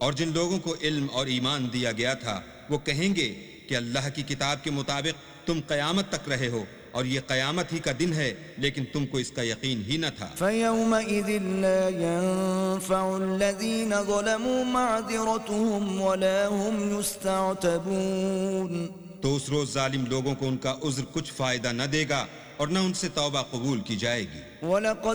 और जिन लोगों को इल्म और ईमान दिया गया था वो कहेंगे कि अल्लाह की किताब के मुताबिक तुम क़यामत तक रहे हो और ये क़यामत ही का दिन है, लेकिन तुमको इसका यकीन ही न था। फयौमइज़िन ला यंफ़उल्लज़ीन ज़लमू मअज़िरतुहुम वला हुम युस्तअतबून। तो उस रोज जालिम लोगों को उनका उज़्र कुछ फायदा न देगा और न उनसे तौबा कबूल की जाएगी।